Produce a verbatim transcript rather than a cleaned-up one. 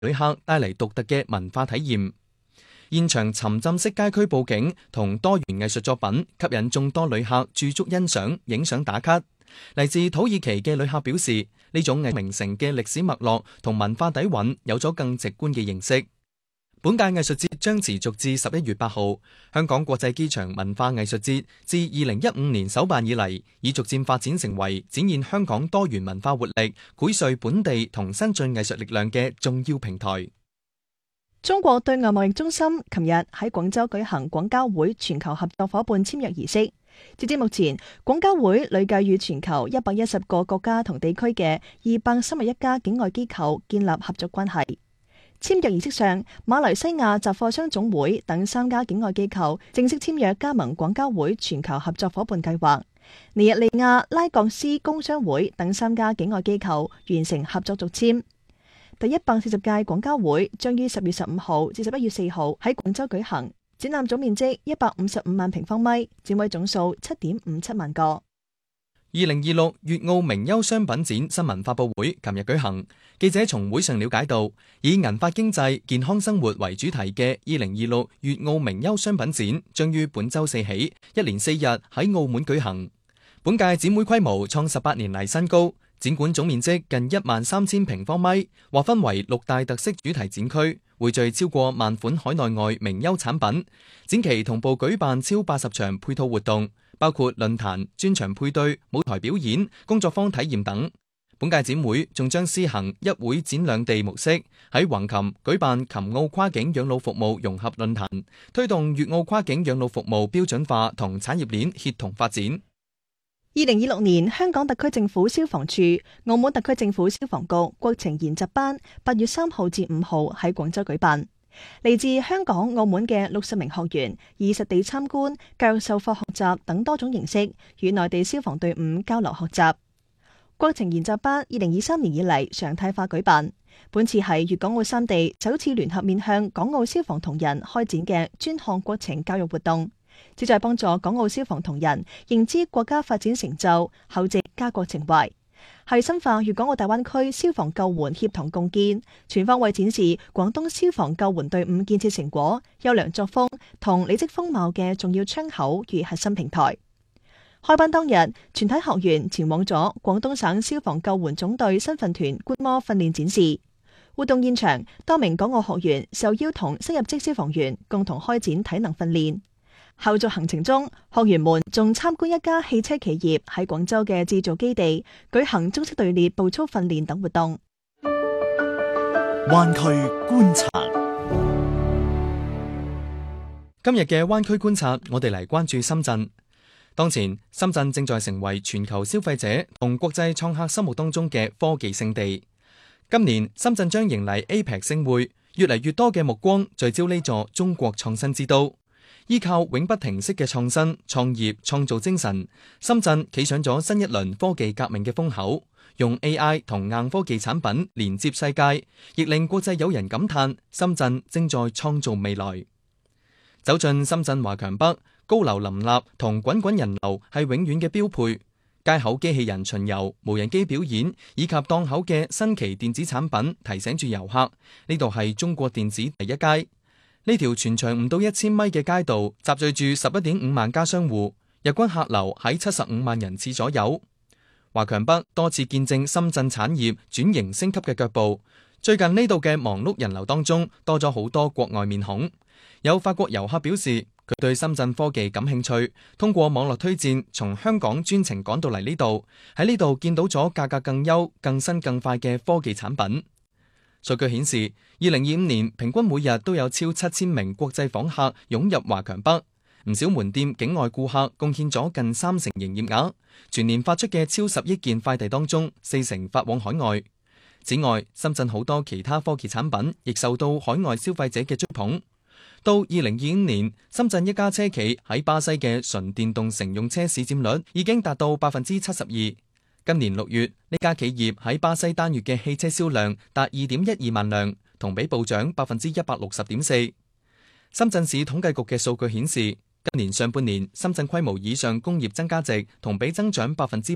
旅客帶嚟獨特嘅文化體驗。現場沉浸式街區佈景同多元藝術作品吸引眾多旅客駐足欣賞、影相打卡。嚟自土耳其嘅旅客表示，呢種藝名城嘅歷史脈絡同文化底蘊有咗更直觀嘅認識。本屆藝術節將持續至十一月八號。香港國際機場文化藝術節自二零一五年首辦以嚟，已逐漸發展成為展現香港多元文化活力、薈萃本地同新晉藝術力量嘅重要平台。 中國對外貿易中心琴日喺廣州舉行廣交會全球合作夥伴簽約儀式。截至目前，廣交會累計與全球一百一十個國家同地區嘅二百三十一家境外機構建立合作關係。簽約儀式上，馬來西亞集貨商總會等三家境外機構正式簽約加盟廣交會全球合作夥伴計劃。尼日利亞拉各斯工商會等三家境外機構完成合作續簽。第一百四十屆廣交會將於十月十五號至十一月四號喺廣州舉行，展覽總面積一百五十五萬平方米，展位總數七點五七萬個。 二零二六粵澳名優商品展新聞發佈會琴日舉行，記者從會上了解到，以銀髮經濟、健康生活為主題嘅二零二六粵澳名優商品展將於本周四起，一連四日喺澳門舉行。本屆展會規模創十八年嚟新高。展館總面積近一萬三千平方米，劃分為六大特色主題展區，匯聚超過萬款海內外名優產品。展期同步舉辦超八十場配套活動，包括論壇、專場配對、舞台表演、工作坊體驗等。本屆展會仲將施行一會展兩地模式，喺橫琴舉辦琴澳跨境養老服務融合論壇，推動粵澳跨境養老服務標準化同產業鏈協同發展。 二零二六年，香港特區政府消防處、澳門特區政府消防局國情研習班八月三號至五號喺廣州舉辦。嚟自香港、澳門嘅六十名學員，以實地參觀、教育授課學習等多種形式，與內地消防隊伍交流學習。國情研習班二零二三年以嚟常態化舉辦，本次係粵港澳三地首次聯合面向港澳消防同仁開展嘅專項國情教育活動。旨在幫助港澳消防同仁認知國家發展成就，厚植家國情懷，係深化粵港澳大灣區消防救援協同共建，全方位展示廣東消防救援隊伍建設成果、優良作風同履職風貌嘅重要窗口與核心平台。開班當日，全體學員前往咗廣東省消防救援總隊新訓團觀摩訓練展示。活動現場，多名港澳學員受邀同新入職消防員共同開展體能訓練。後續行程中，學員們仲參觀一家汽車企業喺廣州嘅製造基地，舉行中式隊列步操訓練等活動。 灣區觀察， 今日嘅灣區觀察，我哋嚟關注深圳。當前，深圳正在成為全球消費者同國際創客心目當中嘅科技勝地。今年，深圳將迎嚟 A P E C 盛會，越嚟越多嘅目光聚焦呢座中國創新之都。依靠永不停息嘅創新、創業、創造精神，深圳企上咗新一輪科技革命嘅風口，用 A I 同硬科技產品連接世界，亦令國際友人感嘆深圳正在創造未來。走進深圳華強北，高樓林立同滾滾人流係永遠嘅標配。街口機器人巡遊、無人機表演以及檔口嘅新奇電子產品，提醒住遊客呢度係中國電子第一街。呢條全長唔到一千米嘅街道，集聚住十一點五萬家商戶，日均客流喺七十五萬人次左右。華強北多次見證深圳產業轉型升級嘅腳步。最近呢度嘅忙碌人流當中，多咗好多國外面孔。有法國遊客表示，佢對深圳科技感興趣，通過網絡推薦，從香港專程趕到嚟呢度，喺呢度見到咗價格更優、更新更快嘅科技產品。數據顯示，二零二五年平均每日都有超七千名國際訪客湧入華強北，唔少門店境外顧客貢獻咗近三成營業額。全年發出嘅超十億件快遞當中，四成發往海外。此外，深圳好多其他科技產品亦受到海外消費者嘅追捧。到二零二五年，深圳一家車企喺巴西嘅純電動乘用車市佔率已經達到百分之七十二。今年六月，呢家企業喺巴西單月嘅汽車銷量達二點一二萬輛，同比暴漲百分之一百六十點四。深圳市統計局嘅數據顯示，今年上半年深圳規模以上工業增加值同比增長百分之